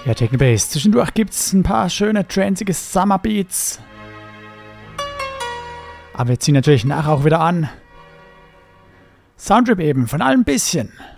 Ja, Techno Bass. Zwischendurch gibt's ein paar schöne, transige Summer Beats. Aber wir ziehen natürlich nachher auch wieder an. Soundtrip eben, von allem bisschen.